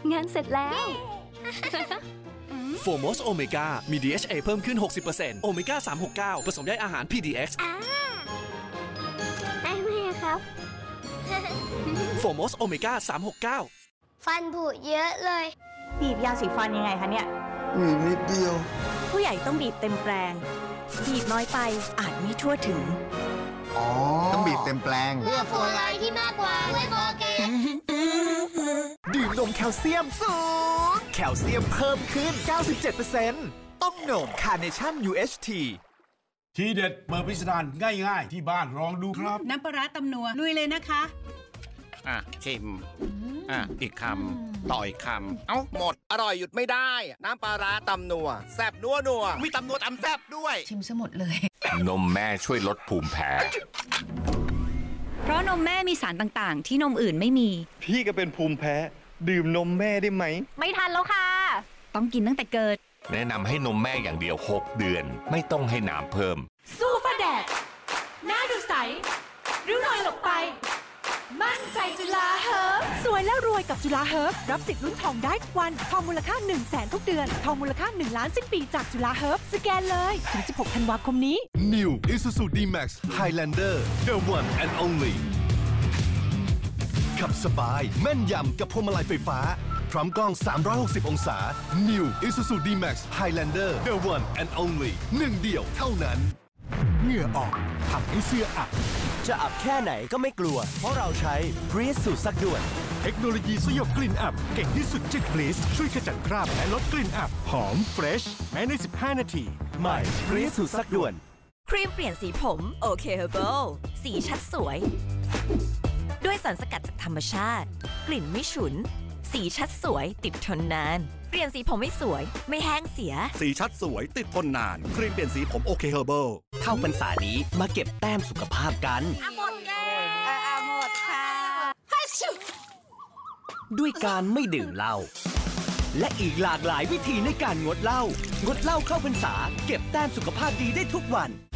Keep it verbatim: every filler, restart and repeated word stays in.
งานเสร็จแล้วโฟมอสโอเมก้ามี ดี เอช เอ เพิ่มขึ้น หกสิบเปอร์เซ็นต์ โอเมก้า สามหกเก้า ผสมใยอาหาร พี ดี เอ็กซ์ได้ไหมครับโฟมอสโอเมก้า สามหกเก้าฟันผุเยอะเลยบีบยาสีฟันยังไงคะเนี่ยบีบนิดเดียวผู้ใหญ่ต้องบีบเต็มแปลงบีบน้อยไปอาจไม่ทั่วถึงอ๋อต้องบีบเต็มแปลงเพื่อฟลูออไรด์ที่มากกว่าด้วยโคเกนดื่มนมแคลเซียมสูงแคลเซียมเพิ่มขึ้น เก้าสิบเจ็ดเปอร์เซ็นต์ ต้องนมคาร์เนชั่น ยู เอช ทีทีเด็ดเปิดพิสดารง่ายๆที่บ้านลองดูครับน้ำปลาร้าตำนัวลุยเลยนะคะอ่ะชิมอ่ะอีกคำต่ออีกคำเอ้าหมดอร่อยหยุดไม่ได้น้ำปลาร้าตำนัวแซ่บนัวนัวมีตำนัวตำแซ่บด้วยชิมซะหมดเลยนมแม่ช่วยลดภูมิแพ้เพราะนมแม่มีสารต่างๆที่นมอื่นไม่มีพี่ก็เป็นภูมิแพ้ดื่มนมแม่ได้ไหมไม่ทันแล้วค่ะต้องกินตั้งแต่เกิดแนะนำให้นมแม่อย่างเดียวหกเดือนไม่ต้องให้น้ำเพิ่มสู้ฟ้าแดดหน้าดูใสริ้วรอยหลบไปมั่นใจจุฬาเฮิร์บสวยแล้วรวยกับจุฬาเฮิร์บรับสิทธิ์ลุ้นทองได้ทุกวันทองมูลค่าหนึ่งแสนทุกเดือนทองมูลค่าหนึ่งล้านสิ้นปีจากจุฬาเฮิร์บสแกนเลยถึงสิบหกธันวาคมนี้ New Isuzu ดี แม็กซ์ Highlander The One and Only ขับสบายแม่นยำกับพวงมาลัยไฟฟ้าพร้อมกล้องสามร้อยหกสิบองศา New Isuzu ดี แม็กซ์ Highlander The One and Only หนึ่งเดียวเท่านั้นเหงื่อออกทำให้เสื้ออับจะอับแค่ไหนก็ไม่กลัวเพราะเราใช้ Breeze สูตรซักด่วนเทคโนโลยีสยบกลิ่นอับเก่งที่สุดจาก Breeze ช่วยขจัดคราบและลดกลิ่นอับหอมเฟรชแม้ในสิบห้านาทีใหม่ Breeze สูตรซักด่วนครีมเปลี่ยนสีผมโอเคเฮอร์เบิลสีชัดสวยด้วยสารสกัดจากธรรมชาติกลิ่นไม่ฉุนสีชัดสวยติดทนนานเปลี่ยนสีผมไม่สวยไม่แห้งเสียสีชัดสวยติดทนนานครีมเปลี่ยนสีผมโอเคเฮอร์เบิลเข้าพรรษานี้มาเก็บแต้มสุขภาพกันหมดเลยหมดค่ะด้วยการไม่ดื่มเหล้าและอีกหลากหลายวิธีในการงดเหล้างดเหล้าเข้าพรรษาเก็บแต้มสุขภาพดีได้ทุกวัน